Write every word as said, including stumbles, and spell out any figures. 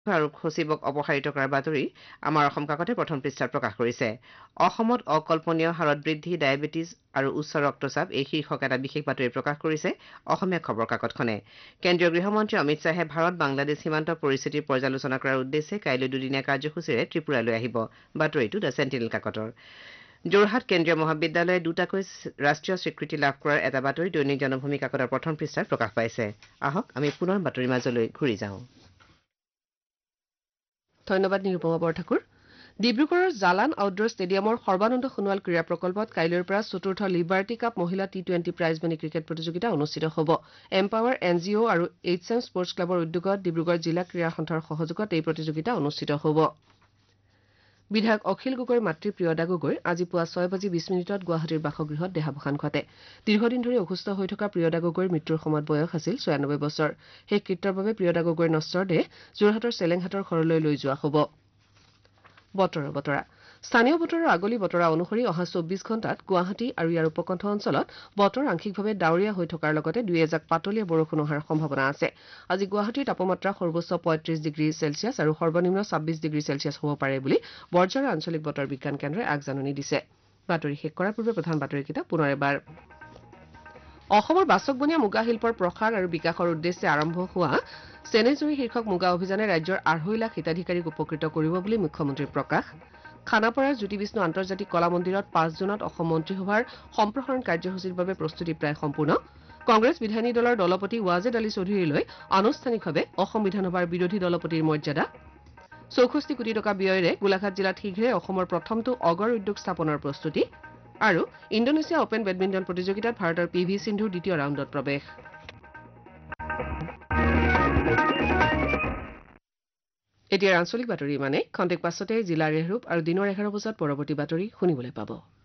আৰু সচিবক অপসাৰিত কৰাৰ বাতৰি আমাৰ অসম কাকতে প্ৰথম পৃষ্ঠাত প্ৰকাশ কৰিছে। অসমত অকল্পনীয় হাৰত বৃদ্ধি, ডায়েবেটিছ আৰু উচ্চ ৰক্তচাপ এই শীৰ্ষক এটা বিশেষ বাতৰি প্ৰকাশ কৰিছে অসমীয়া খবৰ কাকতখনে। কেন্দ্ৰীয় গৃহমন্ত্ৰী অমিত শ্বাহে ভাৰত বাংলাদেশ সীমান্ত পৰিস্থিতিৰ পৰ্যালোচনা কৰাৰ উদ্দেশ্যে কাইলৈ দুদিনীয়া কাৰ্যসূচীৰে ত্ৰিপুৰালৈ আহিব। বাতৰিটো দ্য চেণ্টিনেল কাকতৰ। যোৰহাট কেন্দ্ৰীয় মহাবিদ্যালয়ে দুটাকৈ ৰাষ্ট্ৰীয় স্বীকৃতি লাভ কৰাৰ এটা বাতৰি দৈনিক জনভূমি কাকতৰ প্ৰথম পৃষ্ঠাত প্ৰকাশ পাইছে। আহক আমি পুনৰ বাতৰিৰ মাজলৈ ঘূৰি যাওঁ। ধন্যবাদ নিৰুপমা বৰঠাকুৰ। ডিব্ৰুগড়ৰ জালান আউটডোৰ ষ্টেডিয়ামৰ সৰ্বানন্দ সোণোৱাল ক্ৰীড়া প্ৰকল্পত কাইলৈৰ পৰা চতুৰ্থ লিবাৰ্টি কাপ মহিলা টি টুৱেণ্টি প্ৰাইজমণি ক্ৰিকেট প্ৰতিযোগিতা অনুষ্ঠিত হ'ব। এম্পাৱাৰ এন জি অ' আৰু এইচ এম স্পৰ্টছ ক্লাবৰ উদ্যোগত ডিব্ৰুগড় জিলা ক্ৰীড়া সন্থাৰ সহযোগত এই প্ৰতিযোগিতা অনুষ্ঠিত হ'ব। বিধায়ক অখিল গগৈৰ মাতৃ প্ৰিয়দা গগৈৰ আজি পুৱা ছয় বাজি বিছ মিনিটত গুৱাহাটীৰ বাসগৃহত দেহাৱসান ঘটে। দীৰ্ঘদিন ধৰি অসুস্থ হৈ থকা প্ৰিয়দা গগৈৰ মৃত্যুৰ সময়ত বয়স আছিল ছয়ানব্বৈ বছৰ। শেষকৃত্যৰ বাবে প্ৰিয়দা গগৈৰ নশ্বৰ দেহ যোৰহাটৰ চেলেংহাটৰ ঘৰলৈ লৈ যোৱা হ'ব। বতৰৰ বতৰা স্থানীয় বতৰৰ আগলি বতৰা অনুসৰি অহা চৌব্বিছ ঘণ্টাত গুৱাহাটী আৰু ইয়াৰ উপকণ্ঠ অঞ্চলত বতৰ আংশিকভাৱে ডাৱৰীয়া হৈ থকাৰ লগতে দুই এজাক পাতলীয়া বৰষুণ হোৱাৰ সম্ভাৱনা আছে। আজি গুৱাহাটীৰ তাপমাত্ৰা সৰ্বোচ্চ পঁয়ত্ৰিশ ডিগ্ৰী চেলছিয়াছ আৰু সৰ্বনিম্ন ছাব্বিছ ডিগ্ৰী চেলছিয়াছ হ'ব পাৰে বুলি বৰঝাৰ আঞ্চলিক বতৰ বিজ্ঞান কেন্দ্ৰই আগজাননী দিছে। বাতৰি শেষ কৰাৰ পূৰ্বে প্ৰধান বাতৰিকেইটা পুনৰ এবাৰ। অসমৰ বাচকবনীয়া মুগা শিল্পৰ প্ৰসাৰ আৰু বিকাশৰ উদ্দেশ্যে আৰম্ভ হোৱা চেনেজুৰি শীৰ্ষক মুগা অভিযানে ৰাজ্যৰ আঢ়ৈ লাখ হিতাধিকাৰীক উপকৃত কৰিব বুলি মুখ্যমন্ত্ৰীৰ প্ৰকাশ। খানাপাৰাৰ জ্যোতি বিষ্ণু আন্তৰ্জাতিক কলা মন্দিৰত পাঁচ জুনত অসম মন্ত্ৰীসভাৰ সম্প্ৰসাৰণ কাৰ্যসূচীৰ বাবে প্ৰস্তুতি প্ৰায় সম্পূৰ্ণ। কংগ্ৰেছ বিধায়িনী দলৰ দলপতি ৱাজেদ আলী চৌধুৰীলৈ আনুষ্ঠানিকভাৱে অসম বিধানসভাৰ বিৰোধী দলপতিৰ মৰ্যাদা। চৌষষ্ঠি কোটি টকা ব্যয়েৰে গোলাঘাট জিলাত শীঘ্ৰে অসমৰ প্ৰথমটো অগৰ উদ্যোগ স্থাপনৰ প্ৰস্তুতি আৰু ইণ্ডোনেছিয়া অপেন বেডমিণ্টন প্ৰতিযোগিতাত ভাৰতৰ পি ভি সিন্ধুৰ দ্বিতীয় ৰাউণ্ডত প্ৰৱেশ। এতিয়া আঞ্চলিক বাতৰি মানে খন্তেক পাছতে জিলাৰ ৰেহৰূপ আৰু দিনৰ এঘাৰ বজাত পৰৱৰ্তী বাতৰি শুনিবলৈ পাব।